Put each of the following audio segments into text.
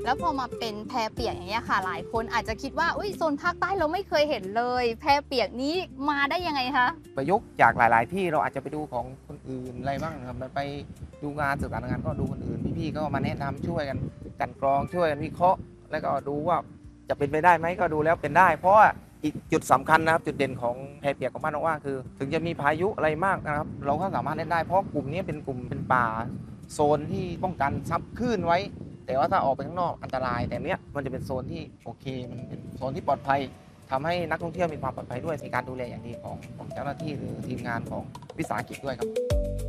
แล้วพอมาเป็นแพเปียกอย่างเงี้ยค่ะหลายคนอาจจะคิดว่าอุ้ยโซนภาคใต้เราไม่เคยเห็นเลยแพเปียกนี้มาได้ยังไงคะประยุกต์จากหลาย ๆ ที่เราอาจจะไปดูของคนอื่นอะไรบ้างนะครับไปดูงานสื่อสารงานก็ดูคนอื่นพี่ ๆ ก็มาแนะนำช่วยกันกลั่นกรองช่วยกันวิเคราะห์แล้วก็ดูว่าจะเป็นไปได้ไหมก็ดูแล้วเป็นได้ เพราะว่าอีกจุดสำคัญนะครับจุดเด่นของแพเปียกของบ้านน้องว่าคือ ถึงจะมีพายุอะไรมากนะครับเราก็สามารถเล่นได้เพราะกลุ่มนี้เป็นกลุ่มเป็นป่าโซนที่ป้องกันซับคลื่นไว้ แต่ว่าถ้าออกไปข้างนอกอันตรายแต่เนี้ยมันจะเป็นโซนที่โอเคมันเป็นโซนที่ปลอดภัยทำให้นักท่องเที่ยวมีความปลอดภัยด้วยมีการดูแลอย่างดีของเจ้าหน้าที่หรือทีมงานของวิสาหกิจด้วยครับ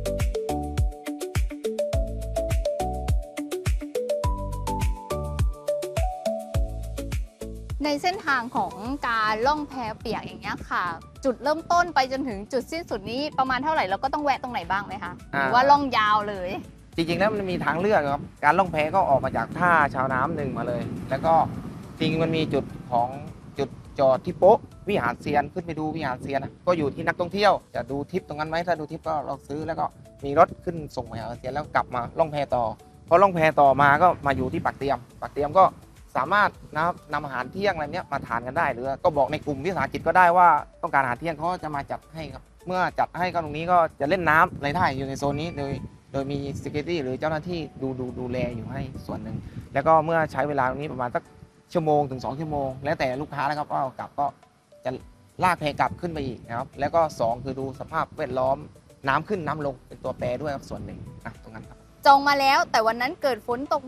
ในเส้นทางของการล่องแพเปียกอย่างเงี้ยค่ะ จุดเริ่มต้นไปจนถึงจุดสิ้นสุดนี้ประมาณเท่าไหร่เราก็ต้องแวะตรงไหนบ้างไหมคะหรือว่าล่องยาวเลยจริงๆแล้วมันมีทางเลือกครับการล่องแพก็ออกมาจากท่าชาวน้ำหนึ่งมาเลย แล้วก็จริงมันมีจุดของจุดจอดที่โป๊ะวิหารเซียนขึ้นไปดูวิหารเซียนก็อยู่ที่นักท่องเที่ยวจะดูทริปตรงนั้นไหมถ้าดูทริปก็เราซื้อแล้วก็มีรถขึ้นส่งวิหารเซียนแล้วกลับมาล่องแพต่อพอล่องแพต่อมาก็มาอยู่ที่ปากเตรียมก็สามารถนะครับนำอาหารเที่ยงอะไรเนี้ยมาทานกันได้หรือก็บอกในกลุ่มวิสาหกิจก็ได้ว่าต้องการอาหารเที่ยงเขาจะมาจัดให้ครับเมื่อจัดให้ก็ตรงนี้ก็จะเล่นน้ำอะไรได้อยู่ในโซนนี้โดยมี security หรือเจ้าหน้าที่ดูแลอยู่ให้ส่วนหนึ่งแล้วก็เมื่อใช้เวลาตรงนี้ประมาณสักชั่วโมงถึง2 ชั่วโมงแล้วแต่ลูกค้านะครับว่ากลับก็จะลากแพกลับขึ้นไปอีกนะครับแล้วก็2คือดูสภาพแวดล้อมน้ำขึ้นน้ำลงเป็นตัวแปรด้วยครับส่วนหนึ่งตรงนั้นครับจองมาแล้วแต่วันนั้นเกิดฝนตก